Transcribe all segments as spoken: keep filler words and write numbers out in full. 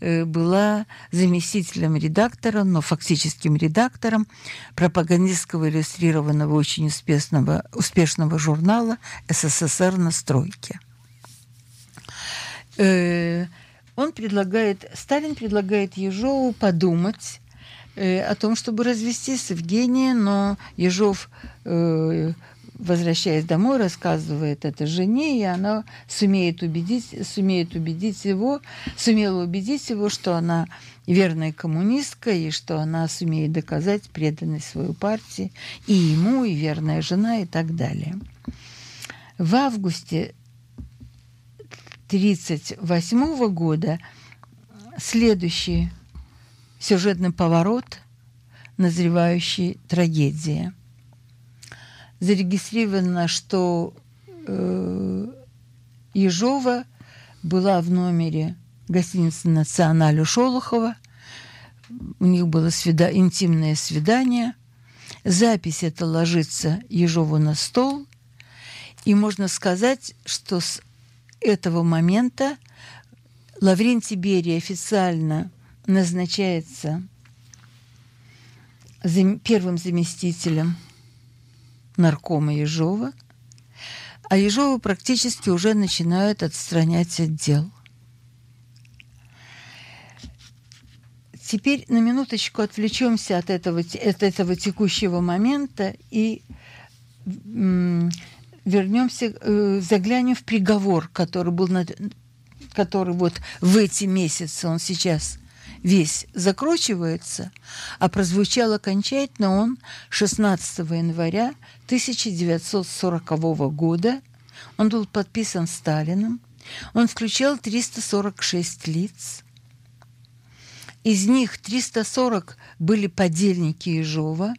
была заместителем редактора, но фактическим редактором пропагандистского иллюстрированного очень успешного, успешного журнала «СССР на стройке». Он предлагает, Сталин предлагает Ежову подумать о том, чтобы развестись с Евгенией, но Ежов, возвращаясь домой, рассказывает это жене, и она сумеет убедить, сумеет убедить его, сумела убедить его, что она верная коммунистка, и что она сумеет доказать преданность своей партии и ему, и верная жена, и так далее. В августе тысяча девятьсот тридцать восьмого года следующий сюжетный поворот, назревающий трагедия. Зарегистрировано, что э, Ежова была в номере гостиницы «Националь» у Шолохова. У них было свида- интимное свидание. Запись эта ложится Ежову на стол. И можно сказать, что с этого момента Лаврентий Берия официально назначается зам- первым заместителем наркома Ежова, а Ежова практически уже начинают отстранять от дел. Теперь на минуточку отвлечемся от этого, от этого текущего момента и м- вернемся, э, заглянем в приговор, который был, над, который вот в эти месяцы, он сейчас весь закручивается, а прозвучал окончательно он шестнадцатого января тысяча девятьсот сорокового года. Он был подписан Сталиным. Он включал триста сорок шесть лиц. Из них триста сорок были подельники Ежова,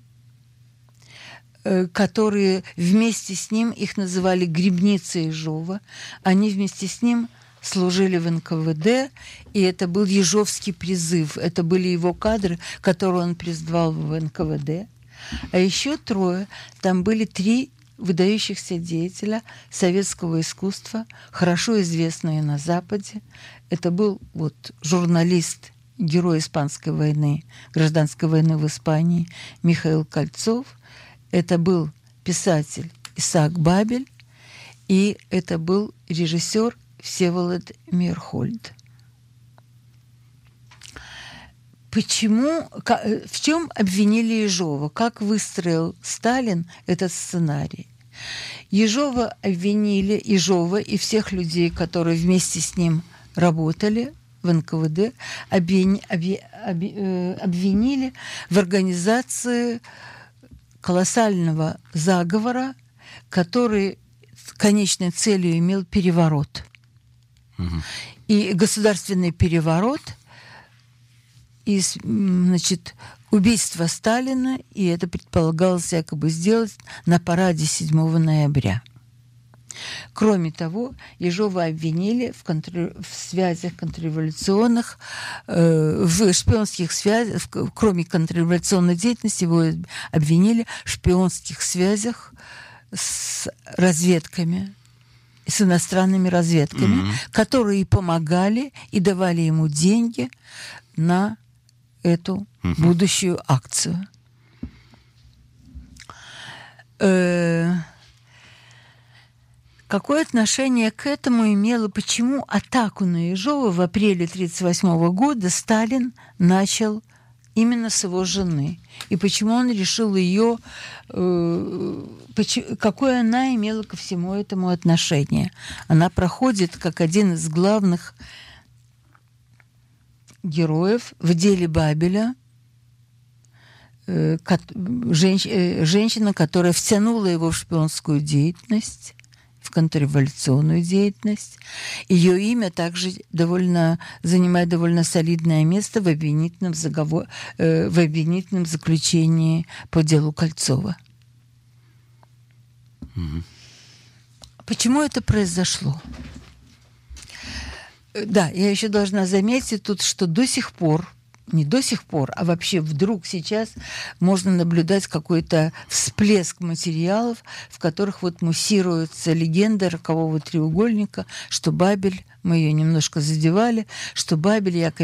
которые вместе с ним, их называли «Грибница Ежова», они вместе с ним служили в эн ка вэ дэ, и это был ежовский призыв. Это были его кадры, которые он призвал в эн ка вэ дэ. А еще трое, там были три выдающихся деятеля советского искусства, хорошо известные на Западе. Это был вот журналист, герой Испанской войны, гражданской войны в Испании Михаил Кольцов. Это был писатель Исаак Бабель, и это был режиссер Всеволод Мейерхольд. Почему, в чем обвинили Ежова? Как выстроил Сталин этот сценарий? Ежова обвинили, Ежова и всех людей, которые вместе с ним работали в эн ка вэ дэ, обвини, обви, обви, обвинили в организации колоссального заговора, который конечной целью имел переворот. Угу. И государственный переворот, и, значит, убийство Сталина, и это предполагалось якобы сделать на параде седьмого ноября. Кроме того, Ежова обвинили в, контр... в связях контрреволюционных, э, в шпионских связях, в... кроме контрреволюционной деятельности, его обвинили в шпионских связях с разведками, с иностранными разведками, mm-hmm. которые помогали и давали ему деньги на эту mm-hmm. будущую акцию. Э- Какое отношение к этому имело, почему атаку на Ежова в апреле тысяча девятьсот тридцать восьмого года Сталин начал именно с его жены? И почему он решил ее, э, почему, какое она имела ко всему этому отношение? Она проходит как один из главных героев в деле Бабеля, э, ко, женщ, э, женщина, которая втянула его в шпионскую деятельность, в контрреволюционную деятельность. Ее имя также довольно, занимает довольно солидное место в обвинительном, заговор, э, в обвинительном заключении по делу Кольцова. Mm-hmm. Почему это произошло? Да, я еще должна заметить тут, что до сих пор, не до сих пор, а вообще вдруг сейчас можно наблюдать какой-то всплеск материалов, в которых вот муссируется легенда рокового треугольника, что Бабель, мы ее немножко задевали, что Бабель якобы